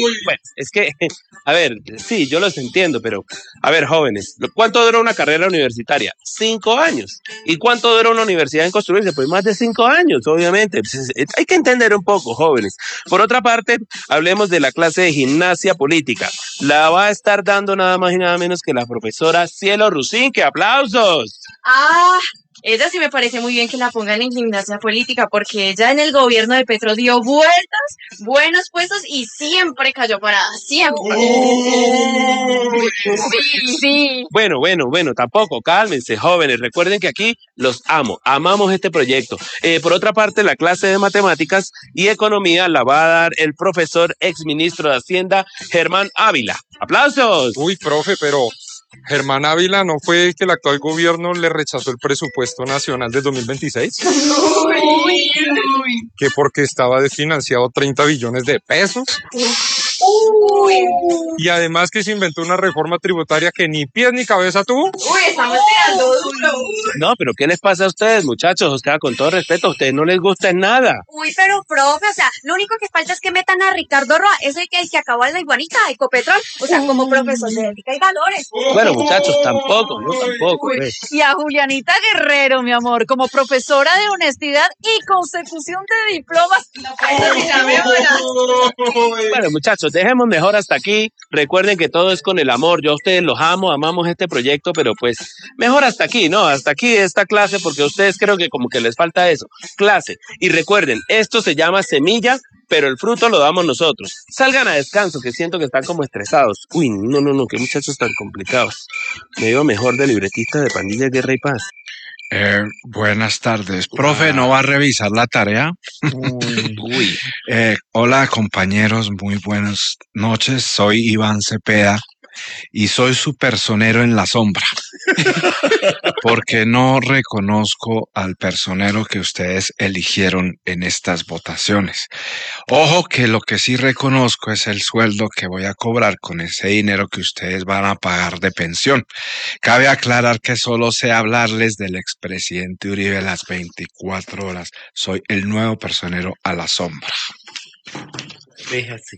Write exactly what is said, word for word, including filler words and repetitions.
Bueno, es que, a ver, sí, yo los entiendo, pero, a ver, jóvenes, ¿cuánto dura una carrera universitaria? Cinco años. ¿Y cuánto dura una universidad en construirse? Pues más de cinco años, obviamente. Pues, hay que entender un poco, jóvenes. Por otra parte, hablemos de la clase de gimnasia política. La va a estar dando nada más y nada menos que la profesora Cielo Rusinque. ¡Aplausos! Ah, ella sí me parece muy bien que la pongan en gimnasia política, porque ella en el gobierno de Petro dio vueltas, buenos puestos y siempre cayó parada, siempre. Sí, sí. Bueno, bueno, bueno, tampoco, cálmense, jóvenes. Recuerden que aquí los amo, amamos este proyecto. Eh, por otra parte, la clase de matemáticas y economía la va a dar el profesor exministro de Hacienda, Germán Ávila. ¡Aplausos! Uy, profe, pero Germán Ávila no fue el que el actual gobierno le rechazó el presupuesto nacional del dos mil veintiséis. Uy, Que porque estaba desfinanciado treinta billones de pesos. uy, Y además que se inventó una reforma tributaria que ni pies ni cabeza tuvo. uy, estamos tirando duro. No, pero ¿qué les pasa a ustedes, muchachos? O sea, con todo respeto, a ustedes no les gusta en nada. Uy, pero profe, o sea, lo único que falta es que metan a Ricardo Roa, ese que, el que acabó en la iguanita de Ecopetrol, o sea, como profesor de ética y valores. Bueno, muchachos, tampoco, yo tampoco. Uy. Pues. Y a Julianita Guerrero, mi amor, como profesora de honestidad y consecución de diplomas. Bueno, muchachos, dejemos mejor hasta aquí. Recuerden que todo es con el amor. Yo a ustedes los amo, amamos este proyecto, pero pues mejor hasta aquí, ¿no? Hasta aquí esta clase, porque a ustedes creo que como que les falta eso. Clase. Y recuerden, esto se llama semilla, pero el fruto lo damos nosotros. Salgan a descanso, que siento que están como estresados. Uy, no, no, no, qué muchachos tan complicados. Me veo mejor de libretista de Pandilla, Guerra y Paz. Eh, buenas tardes. Profe, ¿no va a revisar la tarea? Uy. Uy. Eh, hola, compañeros, muy buenas noches. Soy Iván Cepeda y soy su personero en la sombra. Porque no reconozco al personero que ustedes eligieron en estas votaciones. Ojo que lo que sí reconozco es el sueldo que voy a cobrar con ese dinero que ustedes van a pagar de pensión. Cabe aclarar que solo sé hablarles del expresidente Uribe las veinticuatro horas. Soy el nuevo personero a la sombra. Fíjate.